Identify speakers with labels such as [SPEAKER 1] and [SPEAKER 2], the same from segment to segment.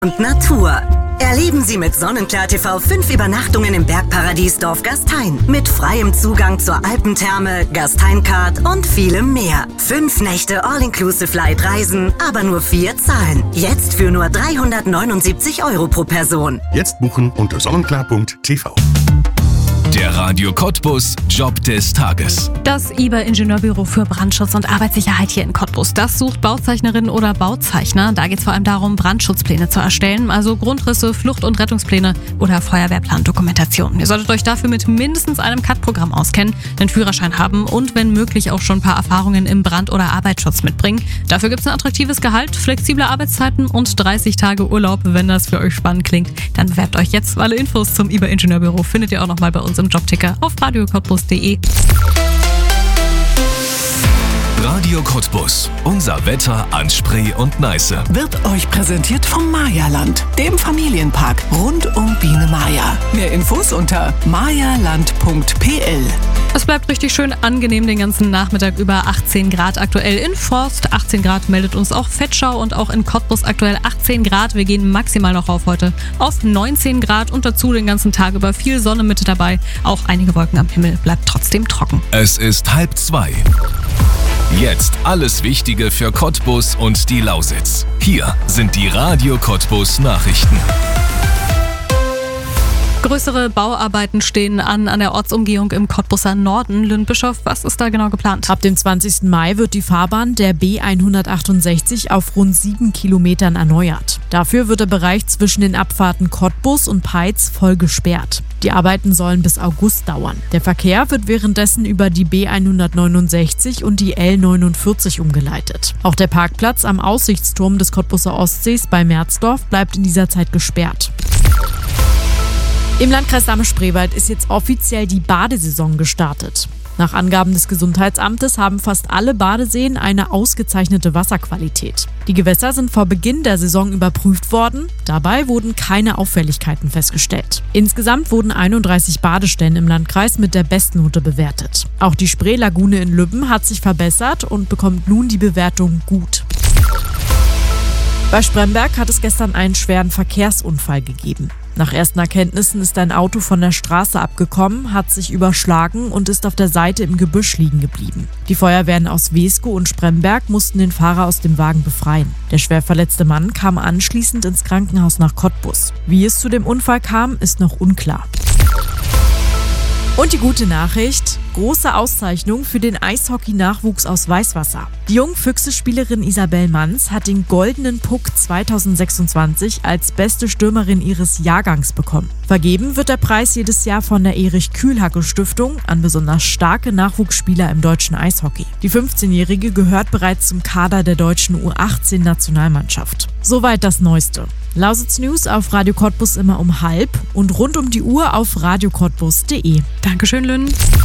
[SPEAKER 1] und Natur. Erleben Sie mit Sonnenklar TV 5 Übernachtungen im Bergparadies Dorf Gastein mit freiem Zugang zur Alpentherme, Gastein-Card und vielem mehr. 5 Nächte All-Inclusive-Light-Reisen, aber nur 4 zahlen. Jetzt für nur 379 € pro Person.
[SPEAKER 2] Jetzt buchen unter sonnenklar.tv.
[SPEAKER 3] Der Radio Cottbus Job des Tages.
[SPEAKER 4] Das IBA-Ingenieurbüro für Brandschutz und Arbeitssicherheit hier in Cottbus, das sucht Bauzeichnerinnen oder Bauzeichner. Da geht es vor allem darum, Brandschutzpläne zu erstellen, also Grundrisse, Flucht- und Rettungspläne oder Feuerwehrplandokumentation. Ihr solltet euch dafür mit mindestens einem CAD-Programm auskennen, einen Führerschein haben und wenn möglich auch schon ein paar Erfahrungen im Brand- oder Arbeitsschutz mitbringen. Dafür gibt es ein attraktives Gehalt, flexible Arbeitszeiten und 30 Tage Urlaub. Wenn das für euch spannend klingt, dann bewerbt euch jetzt. Alle Infos zum IBA-Ingenieurbüro findet ihr auch nochmal bei uns im Jobticker auf radiocottbus.de.
[SPEAKER 3] Radio Cottbus. Unser Wetter an Spree und Neiße.
[SPEAKER 5] Wird euch präsentiert vom Mayaland, dem Familienpark rund um Biene Maya. Mehr Infos unter mayaland.pl.
[SPEAKER 4] Es bleibt richtig schön angenehm den ganzen Nachmittag über 18 Grad aktuell in Forst. 18 Grad meldet uns auch Vetschau und auch in Cottbus aktuell 18 Grad. Wir gehen maximal noch rauf heute auf 19 Grad und dazu den ganzen Tag über viel Sonne mit dabei. Auch einige Wolken am Himmel, bleibt trotzdem trocken.
[SPEAKER 3] Es ist 1:30. Jetzt alles Wichtige für Cottbus und die Lausitz. Hier sind die Radio Cottbus Nachrichten.
[SPEAKER 4] Größere Bauarbeiten stehen an der Ortsumgehung im Cottbuser Norden. Lynn-Bischof, was ist da genau geplant?
[SPEAKER 6] Ab dem 20. Mai wird die Fahrbahn der B168 auf rund 7 Kilometern erneuert. Dafür wird der Bereich zwischen den Abfahrten Cottbus und Peitz voll gesperrt. Die Arbeiten sollen bis August dauern. Der Verkehr wird währenddessen über die B169 und die L49 umgeleitet. Auch der Parkplatz am Aussichtsturm des Cottbuser Ostsees bei Merzdorf bleibt in dieser Zeit gesperrt. Im Landkreis Dahme-Spreewald ist jetzt offiziell die Badesaison gestartet. Nach Angaben des Gesundheitsamtes haben fast alle Badeseen eine ausgezeichnete Wasserqualität. Die Gewässer sind vor Beginn der Saison überprüft worden. Dabei wurden keine Auffälligkeiten festgestellt. Insgesamt wurden 31 Badestellen im Landkreis mit der Bestnote bewertet. Auch die Spreelagune in Lübben hat sich verbessert und bekommt nun die Bewertung gut. Bei Spremberg hat es gestern einen schweren Verkehrsunfall gegeben. Nach ersten Erkenntnissen ist ein Auto von der Straße abgekommen, hat sich überschlagen und ist auf der Seite im Gebüsch liegen geblieben. Die Feuerwehren aus Wesko und Spremberg mussten den Fahrer aus dem Wagen befreien. Der schwer verletzte Mann kam anschließend ins Krankenhaus nach Cottbus. Wie es zu dem Unfall kam, ist noch unklar. Und die gute Nachricht: große Auszeichnung für den Eishockey-Nachwuchs aus Weißwasser. Die Jungfüchse-Spielerin Isabel Manz hat den Goldenen Puck 2026 als beste Stürmerin ihres Jahrgangs bekommen. Vergeben wird der Preis jedes Jahr von der Erich-Kühlhacke-Stiftung an besonders starke Nachwuchsspieler im deutschen Eishockey. Die 15-Jährige gehört bereits zum Kader der deutschen U18-Nationalmannschaft. Soweit das Neueste. Lausitz News auf Radio Cottbus immer um 12:30 und rund um die Uhr auf radiocottbus.de.
[SPEAKER 4] Dankeschön, Lynn.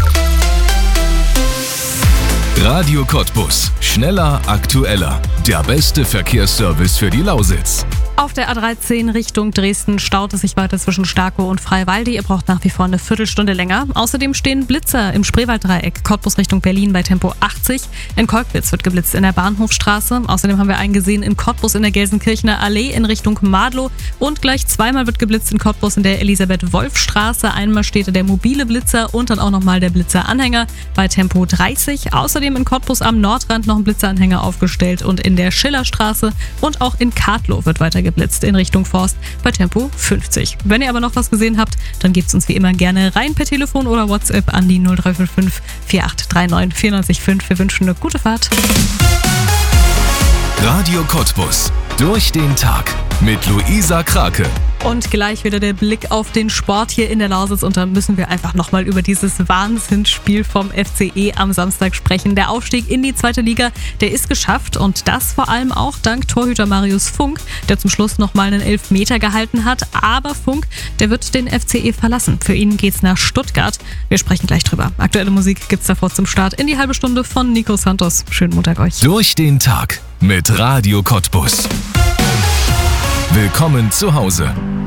[SPEAKER 3] Radio Cottbus. Schneller, aktueller. Der beste Verkehrsservice für die Lausitz.
[SPEAKER 4] Auf der A13 Richtung Dresden staut es sich weiter zwischen Starkow und Freiwalde. Ihr braucht nach wie vor eine Viertelstunde länger. Außerdem stehen Blitzer im Spreewalddreieck, Cottbus Richtung Berlin bei Tempo 80. In Kolkwitz wird geblitzt in der Bahnhofstraße. Außerdem haben wir einen gesehen in Cottbus in der Gelsenkirchener Allee in Richtung Madlow. Und gleich zweimal wird geblitzt in Cottbus in der Elisabeth-Wolf-Straße. Einmal steht der mobile Blitzer und dann auch nochmal der Blitzeranhänger bei Tempo 30. Außerdem in Cottbus am Nordrand noch ein Blitzeranhänger aufgestellt und in der Schillerstraße und auch in Kartlow wird weiter geblitzt in Richtung Forst bei Tempo 50. Wenn ihr aber noch was gesehen habt, dann gebt es uns wie immer gerne rein per Telefon oder WhatsApp an die 0355 4839 94,5. Wir wünschen eine gute Fahrt.
[SPEAKER 3] Radio Cottbus. Durch den Tag mit Luisa Krake.
[SPEAKER 4] Und gleich wieder der Blick auf den Sport hier in der Lausitz. Und da müssen wir einfach nochmal über dieses Wahnsinnsspiel vom FCE am Samstag sprechen. Der Aufstieg in die 2. Liga, der ist geschafft. Und das vor allem auch dank Torhüter Marius Funk, der zum Schluss nochmal einen Elfmeter gehalten hat. Aber Funk, der wird den FCE verlassen. Für ihn geht's nach Stuttgart. Wir sprechen gleich drüber. Aktuelle Musik gibt's davor zum Start in die halbe Stunde von Nico Santos. Schönen Montag euch.
[SPEAKER 3] Durch den Tag mit Radio Cottbus. Willkommen zu Hause.